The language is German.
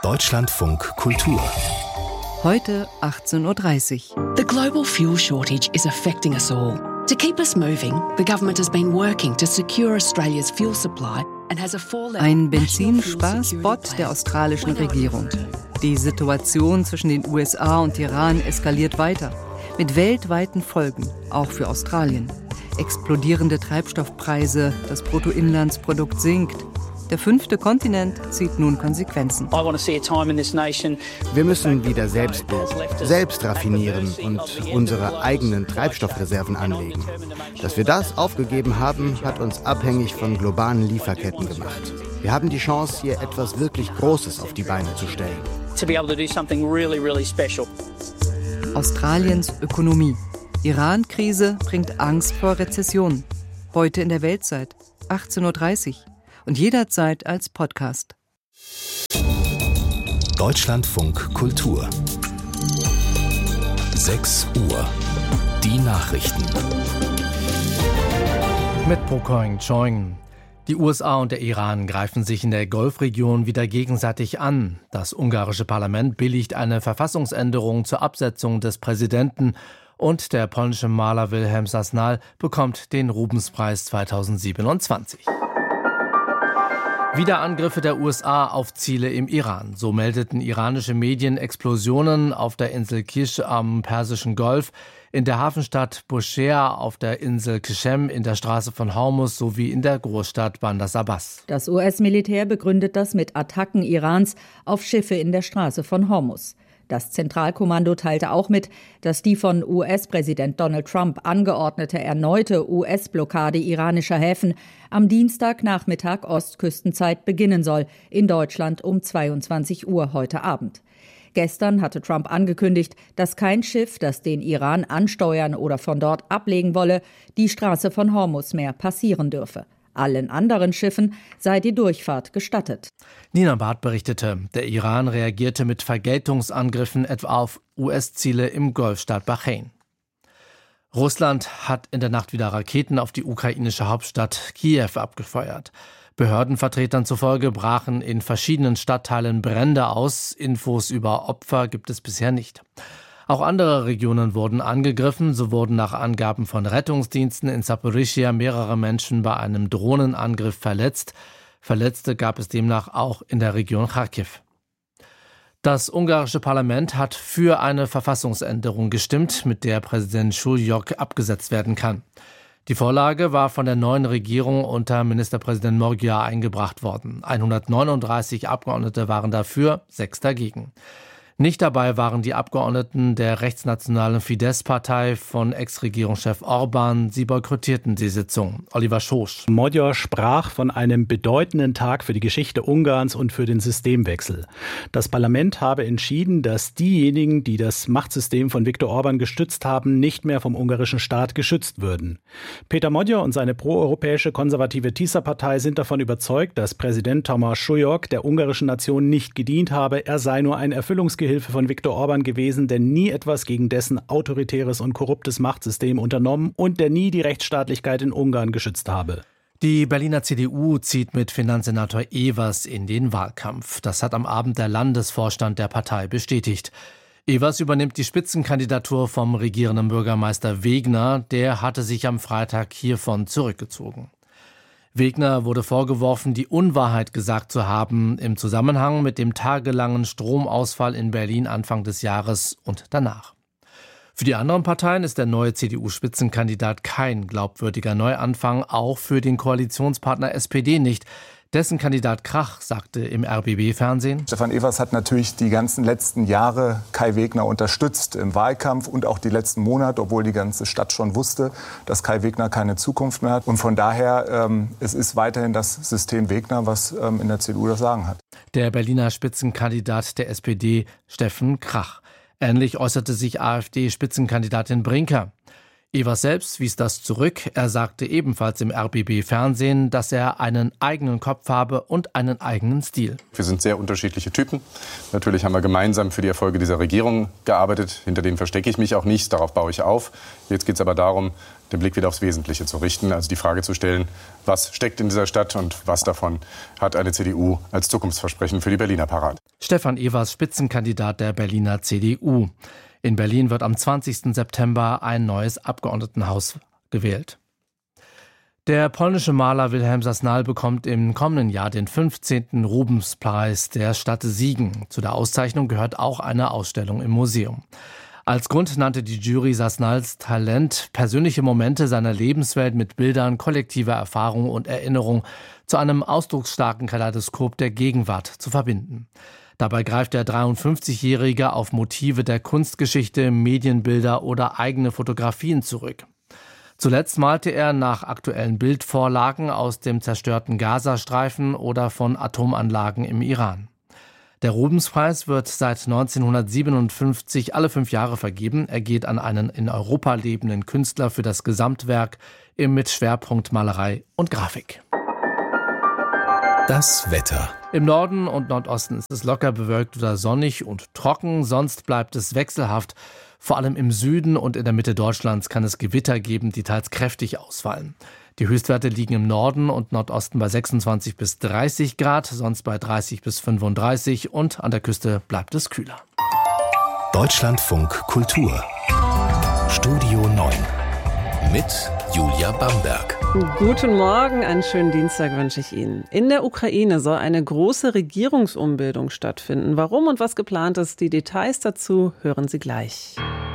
Deutschlandfunk Kultur. Heute 18:30 Uhr. The global fuel shortage is affecting us all. To keep us moving, the government has been working to secure Australia's fuel supply and has a Ein Benzinsparspot der australischen Regierung. Die Situation zwischen den USA und Iran eskaliert weiter. Mit weltweiten Folgen, auch für Australien. Explodierende Treibstoffpreise, das Bruttoinlandsprodukt sinkt. Der 5. Kontinent zieht nun Konsequenzen. Wir müssen wieder selbst raffinieren und unsere eigenen Treibstoffreserven anlegen. Dass wir das aufgegeben haben, hat uns abhängig von globalen Lieferketten gemacht. Wir haben die Chance, hier etwas wirklich Großes auf die Beine zu stellen. Australiens Ökonomie. Iran-Krise bringt Angst vor Rezession. Heute in der Weltzeit, 18:30 Uhr. Und jederzeit als Podcast. Deutschlandfunk Kultur. 6 Uhr. Die Nachrichten. Mit Pokoing Choing. Die USA und der Iran greifen sich in der Golfregion wieder gegenseitig an. Das ungarische Parlament billigt eine Verfassungsänderung zur Absetzung des Präsidenten und der polnische Maler Wilhelm Sasnal bekommt den Rubenspreis 2027. Wieder Angriffe der USA auf Ziele im Iran. So meldeten iranische Medien Explosionen auf der Insel Kish am Persischen Golf, in der Hafenstadt Bushehr, auf der Insel Qeshem, in der Straße von Hormuz sowie in der Großstadt Bandar Abbas. Das US-Militär begründet das mit Attacken Irans auf Schiffe in der Straße von Hormuz. Das Zentralkommando teilte auch mit, dass die von US-Präsident Donald Trump angeordnete erneute US-Blockade iranischer Häfen am Dienstagnachmittag Ostküstenzeit beginnen soll, in Deutschland um 22 Uhr heute Abend. Gestern hatte Trump angekündigt, dass kein Schiff, das den Iran ansteuern oder von dort ablegen wolle, die Straße von Hormuz mehr passieren dürfe. Allen anderen Schiffen sei die Durchfahrt gestattet. Nina Barth berichtete, der Iran reagierte mit Vergeltungsangriffen etwa auf US-Ziele im Golfstaat Bahrain. Russland hat in der Nacht wieder Raketen auf die ukrainische Hauptstadt Kiew abgefeuert. Behördenvertretern zufolge brachen in verschiedenen Stadtteilen Brände aus. Infos über Opfer gibt es bisher nicht. Auch andere Regionen wurden angegriffen. So wurden nach Angaben von Rettungsdiensten in Saporischschja mehrere Menschen bei einem Drohnenangriff verletzt. Verletzte gab es demnach auch in der Region Charkiw. Das ungarische Parlament hat für eine Verfassungsänderung gestimmt, mit der Präsident Šuljok abgesetzt werden kann. Die Vorlage war von der neuen Regierung unter Ministerpräsident Magyar eingebracht worden. 139 Abgeordnete waren dafür, 6 dagegen. Nicht dabei waren die Abgeordneten der rechtsnationalen Fidesz-Partei von Ex-Regierungschef Orbán. Sie boykottierten die Sitzung. Oliver Schosch. Magyar sprach von einem bedeutenden Tag für die Geschichte Ungarns und für den Systemwechsel. Das Parlament habe entschieden, dass diejenigen, die das Machtsystem von Viktor Orbán gestützt haben, nicht mehr vom ungarischen Staat geschützt würden. Péter Magyar und seine proeuropäische konservative TISA-Partei sind davon überzeugt, dass Präsident Tamás Šuljok der ungarischen Nation nicht gedient habe. Er sei nur ein Erfüllungsgehilfe von Viktor Orbán gewesen, der nie etwas gegen dessen autoritäres und korruptes Machtsystem unternommen und der nie die Rechtsstaatlichkeit in Ungarn geschützt habe. Die Berliner CDU zieht mit Finanzsenator Evers in den Wahlkampf. Das hat am Abend der Landesvorstand der Partei bestätigt. Evers übernimmt die Spitzenkandidatur vom regierenden Bürgermeister Wegner. Der hatte sich am Freitag hiervon zurückgezogen. Wegner wurde vorgeworfen, die Unwahrheit gesagt zu haben im Zusammenhang mit dem tagelangen Stromausfall in Berlin Anfang des Jahres und danach. Für die anderen Parteien ist der neue CDU-Spitzenkandidat kein glaubwürdiger Neuanfang, auch für den Koalitionspartner SPD nicht. Dessen Kandidat Krach sagte im RBB-Fernsehen: Stefan Evers hat natürlich die ganzen letzten Jahre Kai Wegner unterstützt im Wahlkampf und auch die letzten Monate, obwohl die ganze Stadt schon wusste, dass Kai Wegner keine Zukunft mehr hat. Und von daher, es ist weiterhin das System Wegner, was in der CDU das Sagen hat. Der Berliner Spitzenkandidat der SPD, Steffen Krach. Ähnlich äußerte sich AfD-Spitzenkandidatin Brinker. Evers selbst wies das zurück. Er sagte ebenfalls im RBB-Fernsehen, dass er einen eigenen Kopf habe und einen eigenen Stil. Wir sind sehr unterschiedliche Typen. Natürlich haben wir gemeinsam für die Erfolge dieser Regierung gearbeitet. Hinter denen verstecke ich mich auch nicht, darauf baue ich auf. Jetzt geht es aber darum, den Blick wieder aufs Wesentliche zu richten. Also die Frage zu stellen, was steckt in dieser Stadt und was davon hat eine CDU als Zukunftsversprechen für die Berliner parat. Stefan Evers, Spitzenkandidat der Berliner CDU. In Berlin wird am 20. September ein neues Abgeordnetenhaus gewählt. Der polnische Maler Wilhelm Sasnal bekommt im kommenden Jahr den 15. Rubenspreis der Stadt Siegen. Zu der Auszeichnung gehört auch eine Ausstellung im Museum. Als Grund nannte die Jury Sasnals Talent, persönliche Momente seiner Lebenswelt mit Bildern kollektiver Erfahrung und Erinnerung zu einem ausdrucksstarken Kaleidoskop der Gegenwart zu verbinden. Dabei greift der 53-Jährige auf Motive der Kunstgeschichte, Medienbilder oder eigene Fotografien zurück. Zuletzt malte er nach aktuellen Bildvorlagen aus dem zerstörten Gazastreifen oder von Atomanlagen im Iran. Der Rubenspreis wird seit 1957 alle 5 Jahre vergeben. Er geht an einen in Europa lebenden Künstler für das Gesamtwerk mit Schwerpunkt Malerei und Grafik. Das Wetter. Im Norden und Nordosten ist es locker bewölkt oder sonnig und trocken, sonst bleibt es wechselhaft. Vor allem im Süden und in der Mitte Deutschlands kann es Gewitter geben, die teils kräftig ausfallen. Die Höchstwerte liegen im Norden und Nordosten bei 26 bis 30 Grad, sonst bei 30 bis 35 und an der Küste bleibt es kühler. Deutschlandfunk Kultur. Studio 9 mit Julia Bamberg. Guten Morgen, einen schönen Dienstag wünsche ich Ihnen. In der Ukraine soll eine große Regierungsumbildung stattfinden. Warum und was geplant ist, die Details dazu hören Sie gleich.